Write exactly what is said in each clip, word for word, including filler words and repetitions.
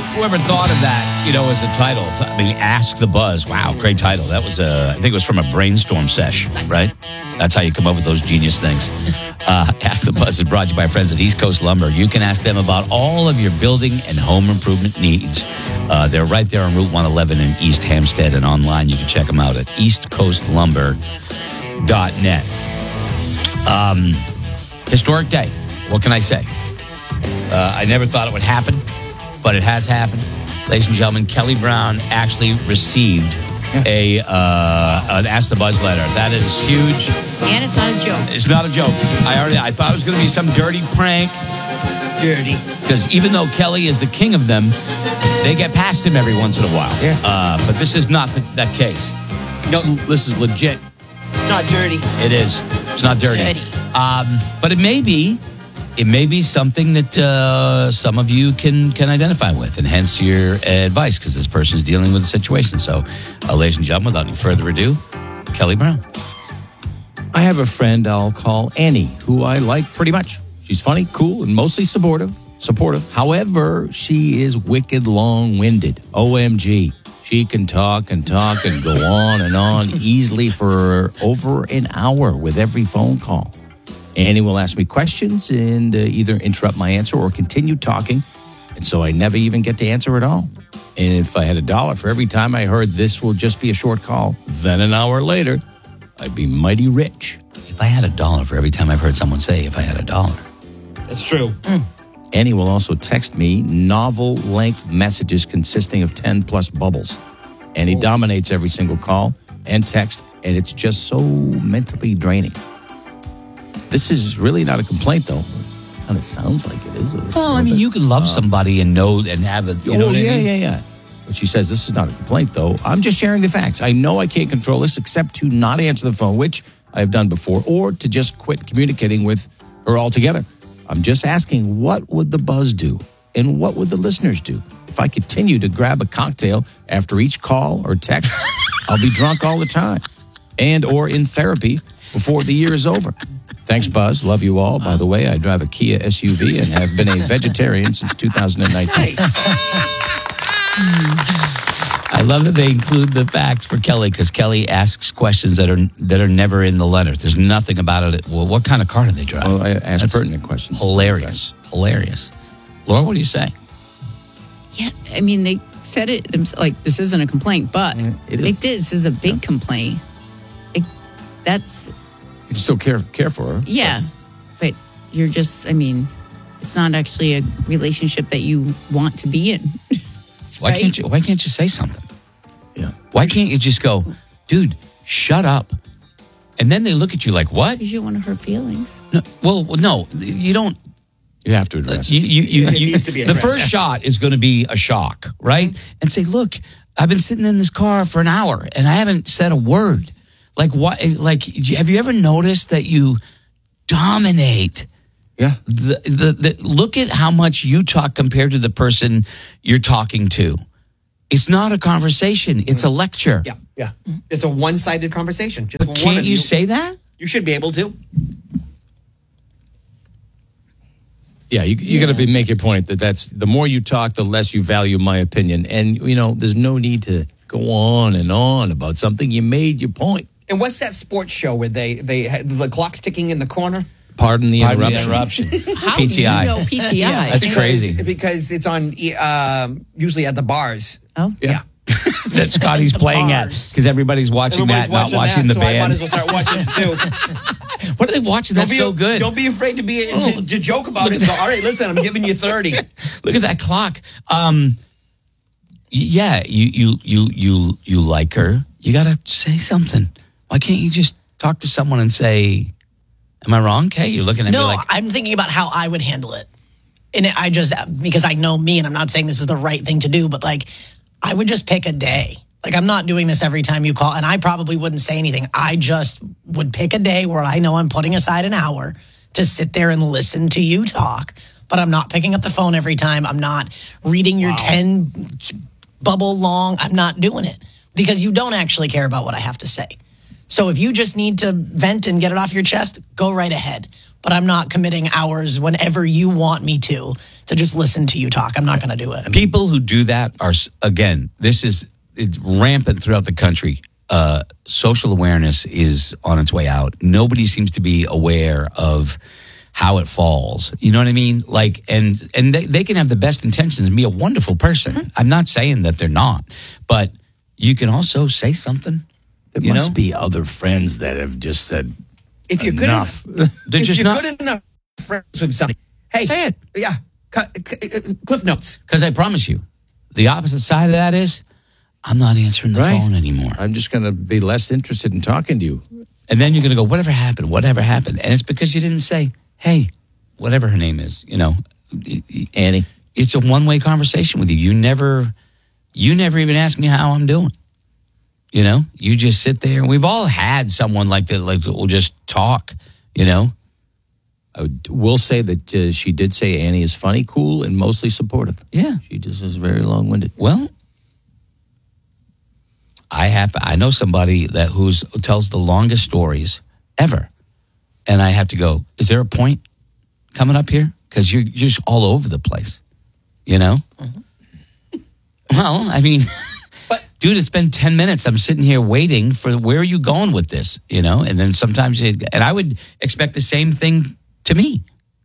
whoever thought of that, you know, as a title. I mean, Ask the Buzz. Wow, great title. That was, uh, I think it was from a brainstorm sesh, nice. Right? That's how you come up with those genius things. Uh, Ask the Buzz is brought to you by friends at East Coast Lumber. You can ask them about all of your building and home improvement needs. Uh, they're right there on Route one eleven in East Hampstead, and online you can check them out at east coast lumber dot net. Um, historic day. What can I say? Uh, I never thought it would happen, but it has happened. Ladies and gentlemen, Kelly Brown actually received a uh, an Ask the Buzz letter. That is huge. And it's not a joke. It's not a joke. I already I thought it was going to be some dirty prank. Dirty. Because even though Kelly is the king of them, they get past him every once in a while. Yeah. Uh, but this is not the, that case. Nope. This, this is legit. Not dirty. It is. It's not dirty. Dirty. Um, but it may be. It may be something that uh, some of you can can identify with, and hence your advice, because this person is dealing with a situation. So, uh, ladies and gentlemen, without any further ado, Kelly Brown. I have a friend I'll call Annie, who I like pretty much. She's funny, cool, and mostly supportive. Supportive. However, she is wicked long-winded. O M G. She can talk and talk and go on and on easily for over an hour with every phone call. Annie will ask me questions and uh, either interrupt my answer or continue talking. And so I never even get to answer at all. And if I had a dollar for every time I heard this will just be a short call, then an hour later, I'd be mighty rich. If I had a dollar for every time I've heard someone say, if I had a dollar. That's true. Mm. Annie will also text me novel-length messages consisting of ten plus bubbles. Annie Ooh. dominates every single call and text, and it's just so mentally draining. This is really not a complaint, though. Kind of sounds like it is. Well, I mean, you can love somebody and know and have a, you know oh, what yeah, I mean? yeah, yeah. But she says this is not a complaint, though. I'm just sharing the facts. I know I can't control this except to not answer the phone, which I've done before, or to just quit communicating with her altogether. I'm just asking, what would the buzz do? And what would the listeners do? If I continue to grab a cocktail after each call or text, I'll be drunk all the time. And or in therapy before the year is over. Thanks, Buzz. Love you all. By the way, I drive a Kia S U V and have been a vegetarian since two thousand nineteen. I love that they include the facts for Kelly, because Kelly asks questions that are that are never in the letter. There's nothing about it. Well, what kind of car do they drive? Well, I ask That's pertinent questions. Hilarious. Hilarious. Laura, what do you say? Yeah, I mean, they said it themselves, like, this isn't a complaint, but it is. like, this is a big yeah. complaint. Like, that's... You still care care for her. Yeah, but. but you're just, I mean, it's not actually a relationship that you want to be in. Why right? can't you? Why can't you say something? Yeah. Why can't you just go, dude, shut up? And then they look at you like, what? Because you don't want to hurt feelings. No, well, no, you don't. You have to address you, you, you, it. you, needs to be the first shot is going to be a shock, right? And say, look, I've been sitting in this car for an hour and I haven't said a word. Like, what? Like, have you ever noticed that you dominate? Yeah. The, the, the, look at how much you talk compared to the person you're talking to. It's not a conversation. It's a lecture. Yeah, yeah. It's a one-sided conversation. Just but can't you, you say that? You should be able to. Yeah, you, you yeah. got to make your point that that's the more you talk, the less you value my opinion. And, you know, there's no need to go on and on about something. You made your point. And what's that sports show where they, they the clock's ticking in the corner? Pardon the Pardon interruption. The interruption. How P T I. do you know P T I? yeah, that's because, crazy. Because it's on, um, usually at the bars. Oh. Yeah. yeah. That Scotty's playing bars. At because everybody's watching Everybody's that, watching not watching that, the so band. I might as well start watching it too. What are they watching? That's be, so good. Don't be afraid to be to, to joke about it. So, all right, listen, I'm giving you thirty. Look at that clock. Um, yeah, you you you you you like her. You got to say something. Why can't you just talk to someone and say, "Am I wrong?" Kay, you're looking at no, me like I'm thinking about how I would handle it, and I just because I know me, and I'm not saying this is the right thing to do, but like I would just pick a day. Like, I'm not doing this every time you call, and I probably wouldn't say anything. I just would pick a day where I know I'm putting aside an hour to sit there and listen to you talk, but I'm not picking up the phone every time. I'm not reading your wow. ten bubble long. I'm not doing it because you don't actually care about what I have to say. So if you just need to vent and get it off your chest, go right ahead. But I'm not committing hours whenever you want me to, to to just listen to you talk. I'm not going to do it. People who do that are, again, this is it's rampant throughout the country. Uh, social awareness is on its way out. Nobody seems to be aware of how it falls. You know what I mean? Like, and and they, they can have the best intentions and be a wonderful person. Mm-hmm. I'm not saying that they're not, but you can also say something. There you must know? be other friends that have just said, if you're good enough. enough, They're if just you're not- good enough friends with somebody, hey, Say it. Yeah, cu- cu- Cliff Notes. Because I promise you, the opposite side of that is, I'm not answering the Right. phone anymore. I'm just going to be less interested in talking to you. And then you're going to go, whatever happened, whatever happened. And it's because you didn't say, hey, whatever her name is, you know, Annie. it's a one-way conversation with you. You never, you never even ask me how I'm doing. You know, you just sit there. And we've all had someone like that, like that will just talk, you know. I would- will say that uh, she did say Annie is funny, cool, and mostly supportive. Yeah. She just is very long-winded. Well, I have, I know somebody that who's tells the longest stories ever. And I have to go, is there a point coming up here? Because you're, you're just all over the place, you know? Mm-hmm. Well, I mean, but dude, it's been ten minutes. I'm sitting here waiting for where are you going with this, you know? And then sometimes, you, and I would expect the same thing to me.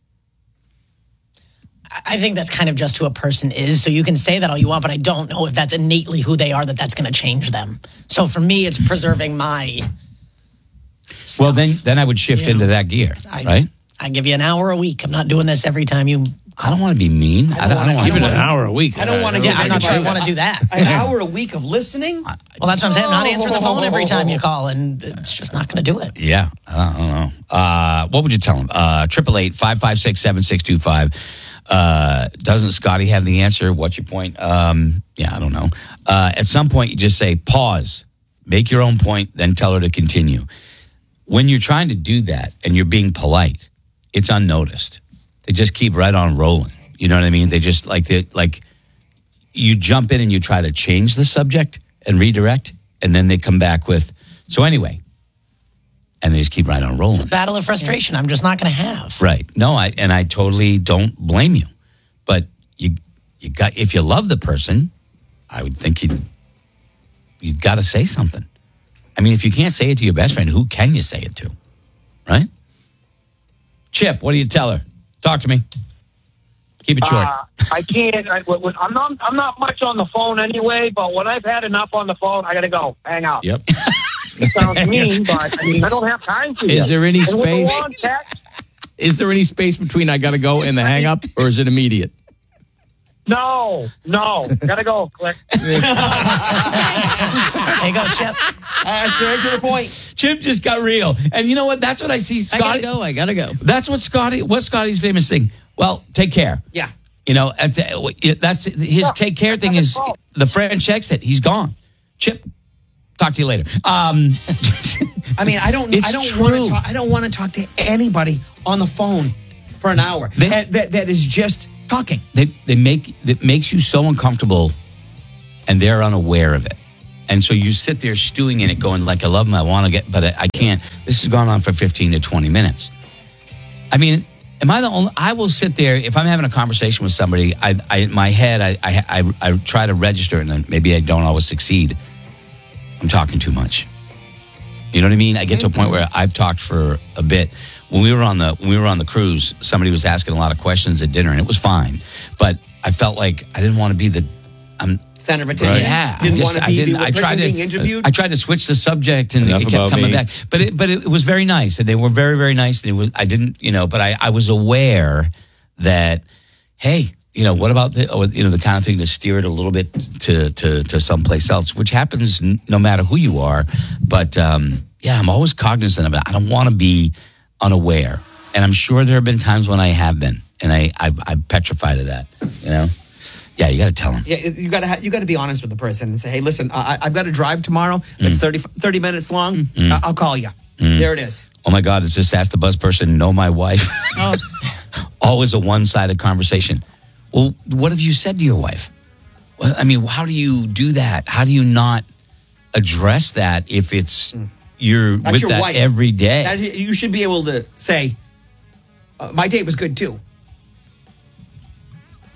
I think that's kind of just who a person is. So you can say that all you want, but I don't know if that's innately who they are, that that's going to change them. So for me, it's preserving my stuff. Well, then, then I would shift You know, into that gear, I, right? I give you an hour a week. I'm not doing this every time you. I don't want to be mean. I don't, I don't want Even to. an hour a week. I don't wanna Yeah, give I'm not sure I want to do that. An hour a week of listening? Well, that's what I'm saying. I'm not answering the phone every time you call, and it's just not going to do it. Yeah, I don't know. Uh, what would you tell him? Uh, triple eight five five six seven six two five. Uh, doesn't Scotty have the answer? What's your point? Um, yeah, I don't know. Uh, at some point, you just say pause, make your own point, then tell her to continue. When you're trying to do that and you're being polite, it's unnoticed. They just keep right on rolling. You know what I mean? They just like they like you jump in and you try to change the subject and redirect, and then they come back with so anyway. And they just keep right on rolling. Battle of frustration. I'm just not going to have. Right. No, I and I totally don't blame you. But you you got if you love the person, I would think you you got to say something. I mean, if you can't say it to your best friend, who can you say it to? Right? Chip, what do you tell her? Talk to me. Keep it short. Uh, I can't. I, when- I'm not. I'm not much on the phone anyway. But when I've had enough on the phone, I got to go. Hang out. Yep. It sounds mean, but I mean, I don't have time for you. Is there any And with the space? long text, Is there any space between I got to go and the hang up, or is it immediate? no, no, gotta go. Click. There you go, Chip. Uh, straight to the point. Chip just got real. And you know what? That's what I see I Scotty. gotta go. I gotta go. That's what Scotty, what's Scotty's famous thing? Well, take care. Yeah. You know, that's his take care thing is the French exit. He's gone. Chip, talk to you later. Um, I mean, I don't. It's I don't want true. to. Talk, I don't want to talk to anybody on the phone for an hour. They- and that that is just talking. they they make it makes you so uncomfortable, and they're unaware of it. And so you sit there stewing in it, going like, "I love him, I want to get, but I, I can't." This has gone on for fifteen to twenty minutes. I mean, am I the only? I will sit there if I'm having a conversation with somebody. I, I in my head, I, I, I, I try to register, and then maybe I don't always succeed. I'm talking too much. You know what I mean? I get to a point where I've talked for a bit. When we were on the when we were on the cruise, somebody was asking a lot of questions at dinner, and it was fine. But I felt like I didn't want to be the. I'm Center of attention. yeah, Didn't I just, want to I be didn't. the I person tried to. being interviewed. I tried to switch the subject, and Enough it kept about coming me. back. But it, but it was very nice, and they were very, very nice. And it was. I didn't, you know, but I, I was aware that, hey, you know, what about the, or, you know, the kind of thing to steer it a little bit to to to someplace else, which happens n- no matter who you are. But um, yeah, I'm always cognizant of it. I don't want to be unaware, and I'm sure there have been times when I have been, and I I I'm petrified of that. You know. Yeah, you got to tell them. Yeah, you got to ha- you got to be honest with the person and say, "Hey, listen, I, I've got to drive tomorrow. It's thirty, thirty minutes long. I- I'll call you. There it is." Oh my God, it's just ask the buzz person, know my wife. Oh, Always a one-sided conversation. Well, what have you said to your wife? Well, I mean, how do you do that? How do you not address that if it's you're That's with your that wife. every day? That- you should be able to say, uh, "My date was good too."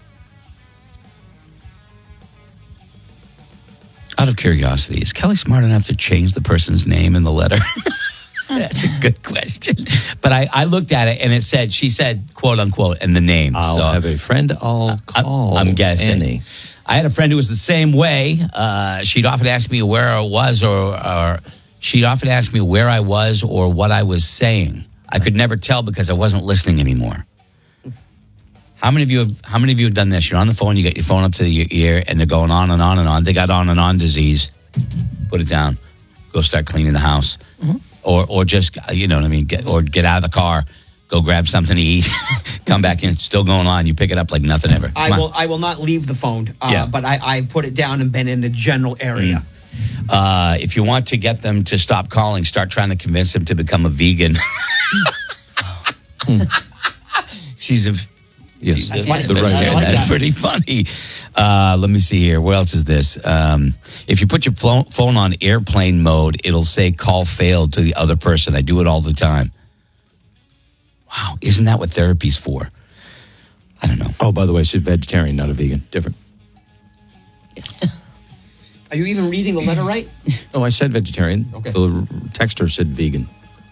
Out of curiosity, is Kelly smart enough to change the person's name in the letter? That's a good question. But I, I looked at it and it said, she said, quote unquote, and the name. I'll so have a friend I'll call. I'm guessing. Annie. I had a friend who was the same way. Uh, she'd often ask me where I was, or, or she'd often ask me where I was or what I was saying. I could never tell because I wasn't listening anymore. How many of you have, how many of you have done this? You're on the phone, you get your phone up to your ear, and they're going on and on and on. They got on and on disease. Put it down. Go start cleaning the house. Mm-hmm. Or or just, you know what I mean, get, or get out of the car, go grab something to eat, come back in, it's still going on. You pick it up like nothing ever. Come I on. will I will not leave the phone, uh, Yeah. but I, I put it down and been in the general area. Mm. Uh, if you want to get them to stop calling, start trying to convince them to become a vegan. She's a... Yes, That's funny. the right I hand. like That's that. pretty funny. Uh, let me see here. What else is this? Um, if you put your phone phone on airplane mode, it'll say call failed to the other person. I do it all the time. Wow. Isn't that what therapy's for? I don't know. Oh, by the way, she's vegetarian, not a vegan. Different. Are you even reading the letter right? Oh, I said vegetarian. Okay. The texter said vegan.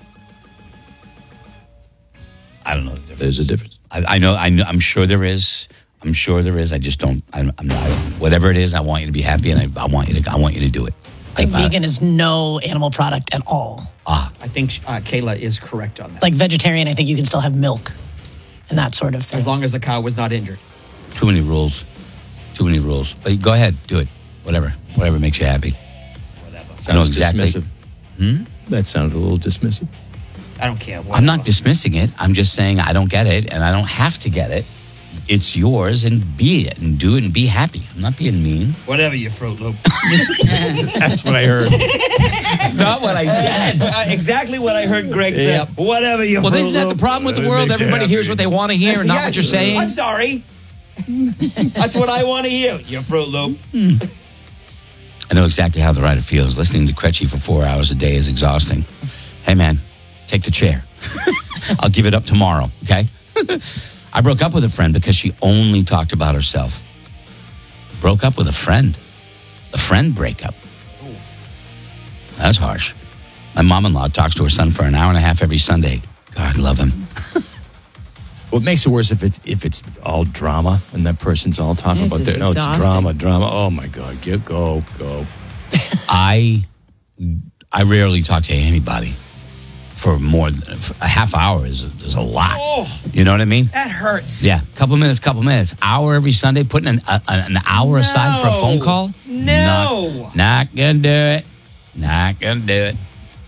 I don't know the difference. There's a difference. I, I know. I know. I'm sure there is. I'm sure there is. I just don't. I'm, I'm not. Whatever it is, I want you to be happy, and I, I want you to. I want you to do it. Like I- vegan is no animal product at all. Ah, I think uh, Kayla is correct on that. Like vegetarian, I think you can still have milk and that sort of thing. As long as the cow was not injured. too many rules. Too many rules. But go ahead, do it. Whatever. Whatever makes you happy. Sounds I know exactly. dismissive. Hmm? That sounded a little dismissive. I don't care. I'm not dismissing it. I'm just saying I don't get it, and I don't have to get it. It's yours, and be it, and do it, and be happy. I'm not being mean. Whatever you Fruit Loop. That's what I heard. Not what I said. Uh, exactly what I heard Greg say. Yep. Whatever you Well, Fruit isn't that the Loop. problem with the It world? makes you Everybody happy. hears what they want to hear, and not what Yes. you're saying. I'm sorry. That's what I want to hear. You Fruit Loop. I know exactly how the writer feels. Listening to Cretchy for four hours a day is exhausting. Hey, man, take the chair. I'll give it up tomorrow, okay? I broke up with a friend because she only talked about herself. Broke up with a friend. A friend breakup. That's harsh. My mom-in-law talks to her son for an hour and a half every Sunday. God, love him. What makes it worse if it's if it's all drama and that person's all talking It's about just their no, it's exhausting. drama, drama. Oh my God, get go, go. I I rarely talk to anybody for more than for a half hour is, is a lot. Oh. You know what I mean? That hurts. Yeah, couple minutes, couple minutes. Hour every Sunday, putting an, a, an hour aside for a phone call? No. Not, not gonna do it. Not gonna do it.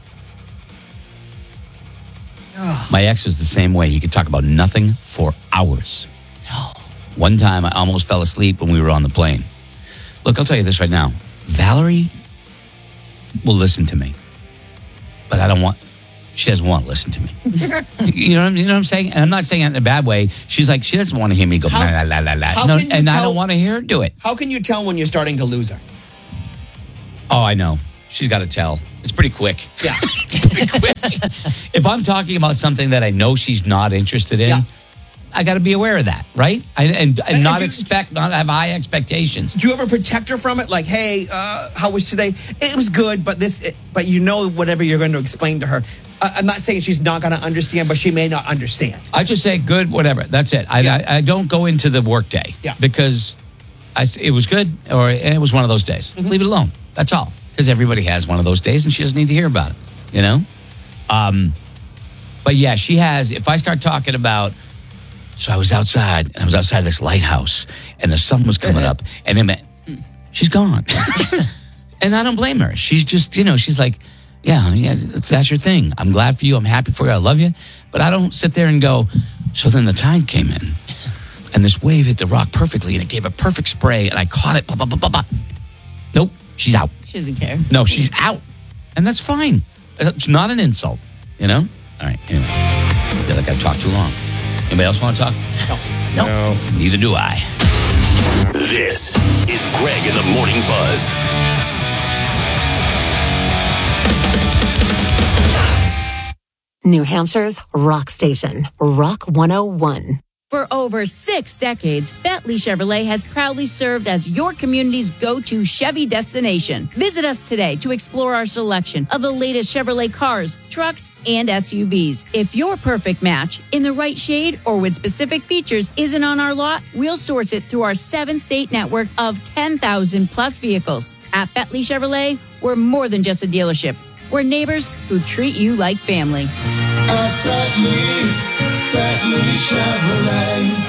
My ex was the same way. He could talk about nothing for hours. One time, I almost fell asleep when we were on the plane. Look, I'll tell you this right now. Valerie will listen to me, but I don't want. She doesn't want to listen to me. you know, what I'm, you know what I'm saying? And I'm not saying it in a bad way. She's like, she doesn't want to hear me go How- la la la la. how No, can you and I tell- don't want to hear her do it. How can you tell when you're starting to lose her? Oh, I know. She's got to tell. It's pretty quick. Yeah. It's pretty quick. If I'm talking about something that I know she's not interested in, Yeah. I got to be aware of that, right? I, and and, And not you- expect, not have high expectations. Do you ever protect her from it? Like, hey, uh, how was today? It was good, but this, it, but you know, whatever you're going to explain to her. Uh, I'm not saying she's not going to understand, but she may not understand. I just say good, whatever. That's it. I, Yeah. I, I don't go into the work day Yeah. because I, s- it was good or it was one of those days. Mm-hmm. Leave it alone. That's all. Because everybody has one of those days and she doesn't need to hear about it, you know? Um, but yeah, she has, if I start talking about, so I was outside and I was outside this lighthouse and the sun was coming up and then she's gone. And I don't blame her. She's just, you know, she's like, yeah, honey, yeah, that's, that's your thing. I'm glad for you. I'm happy for you. I love you. But I don't sit there and go, so then the tide came in and this wave hit the rock perfectly and it gave a perfect spray and I caught it. Blah, blah, blah, blah, blah. Nope, she's out. She doesn't care. No, she's out. And that's fine. It's not an insult, you know? All right, anyway. I feel like I've talked too long. Anybody else want to talk? No. No. Neither do I. This is Greg in the Morning Buzz. New Hampshire's rock station, Rock one oh one. For over six decades, Bentley Chevrolet has proudly served as your community's go-to Chevy destination. Visit us today to explore our selection of the latest Chevrolet cars, trucks, and S U Vs. If your perfect match in the right shade or with specific features isn't on our lot, we'll source it through our seven-state network of ten thousand plus vehicles. At Bentley Chevrolet, we're more than just a dealership. We're neighbors who treat you like family. At Bentley, Bentley Chevrolet.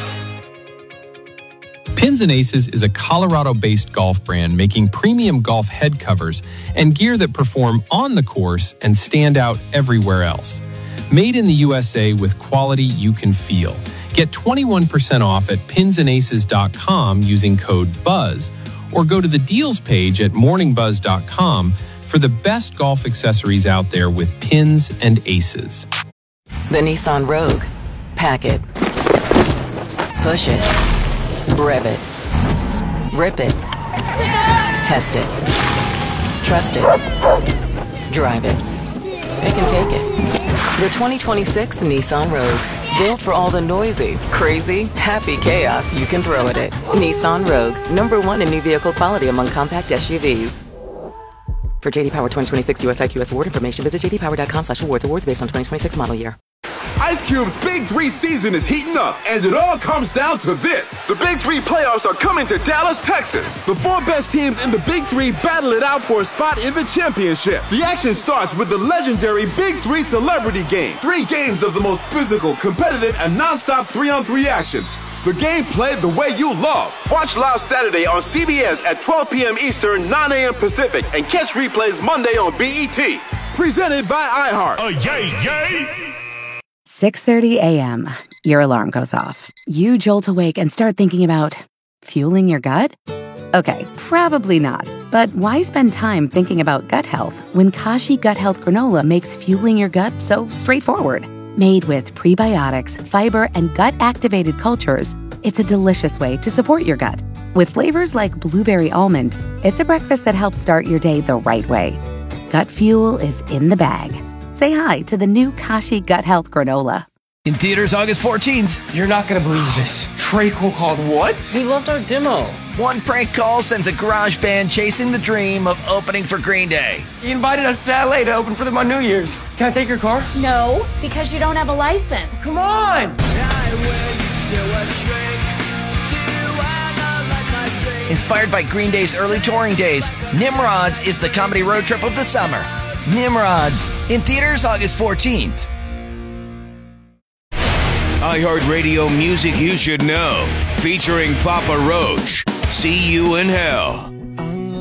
Pins and Aces is a Colorado-based golf brand making premium golf head covers and gear that perform on the course and stand out everywhere else. Made in the U S A with quality you can feel. Get twenty-one percent off at pins and aces dot com using code BUZZ, or go to the deals page at morning buzz dot com for the best golf accessories out there with pins and aces. The Nissan Rogue. Pack it. Push it. Rev it. Rip it. Test it. Trust it. Drive it. It can take it. The twenty twenty-six Nissan Rogue. Built for all the noisy, crazy, happy chaos you can throw at it. Nissan Rogue. Number one in new vehicle quality among compact S U Vs. For J D Power twenty twenty-six U S I Q S award information, visit j d power dot com slash awards. Awards based on twenty twenty-six model year. Ice Cube's Big Three season is heating up, and it all comes down to this. The Big Three playoffs are coming to Dallas, Texas. The four best teams in the Big Three battle it out for a spot in the championship. The action starts with the legendary Big Three Celebrity Game. Three games of the most physical, competitive, and non-stop three-on-three action. The game played the way you love. Watch live Saturday on C B S at twelve p.m. Eastern, nine a.m. Pacific, and catch replays Monday on B E T. Presented by iHeart. Oh, yay, yay! six thirty a.m. Your alarm goes off. You jolt awake and start thinking about fueling your gut? Okay, probably not. But why spend time thinking about gut health when Kashi Gut Health Granola makes fueling your gut so straightforward? Made with prebiotics, fiber, and gut-activated cultures, it's a delicious way to support your gut. With flavors like blueberry almond, it's a breakfast that helps start your day the right way. Gut fuel is in the bag. Say hi to the new Kashi Gut Health Granola. In theaters August fourteenth. You're not going to believe this. Trey Cole called what? He loved our demo. One prank call sends a garage band chasing the dream of opening for Green Day. He invited us to L A to open for them on New Year's. Can I take your car? No, because you don't have a license. Come on! Inspired by Green Day's early touring days, Nimrods is the comedy road trip of the summer. Nimrods, in theaters August fourteenth. iHeartRadio music you should know, featuring Papa Roach. See You in Hell.